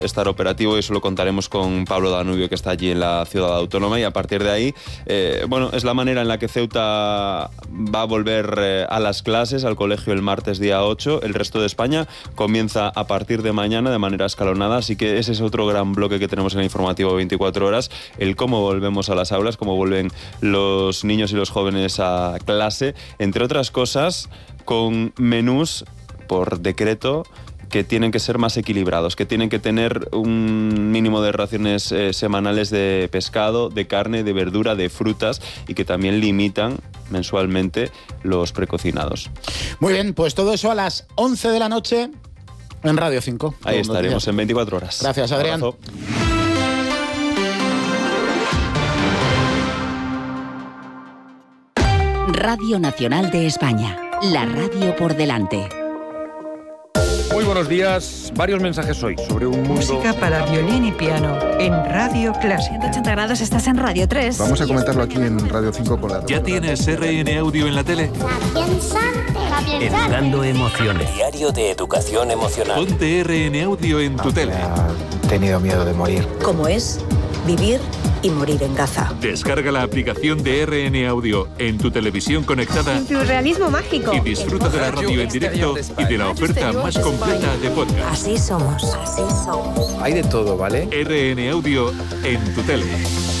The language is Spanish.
estar operativo, y eso lo contaremos con Pablo Danubio, que está allí en la ciudad autónoma, y a partir de ahí, es la manera en la que Ceuta va a volver a las clases, al colegio el martes día 8, el resto de España comienza a partir de mañana de manera escalonada, así que ese es otro gran bloque que tenemos en el informativo 24 horas, el cómo volvemos a las aulas, cómo vuelven los niños y los jóvenes a clase, entre otras cosas, con menús por decreto que tienen que ser más equilibrados, que tienen que tener un mínimo de raciones semanales de pescado, de carne, de verdura, de frutas, y que también limitan mensualmente los precocinados. Muy bien, pues todo eso a las 11 de la noche en Radio 5. Ahí estaremos en 24 horas. Gracias, Adrián. Un abrazo. Radio Nacional de España, la radio por delante. Muy buenos días. Varios mensajes hoy sobre un mundo... Música para violín y piano en Radio Clásica. 180 grados, estás en Radio 3. Vamos a comentarlo aquí en Radio 5 con la... ¿Ya tienes RN Audio en la tele? Educando emociones. Diario de educación emocional. Ponte RN Audio en tu tele. He tenido miedo de morir. ¿Cómo es vivir y morir en Gaza? Descarga la aplicación de RN Audio en tu televisión conectada. En tu realismo mágico. Y disfruta de la radio en directo y de la oferta más completa de podcast. Así somos. Hay de todo, ¿vale? RN Audio en tu tele.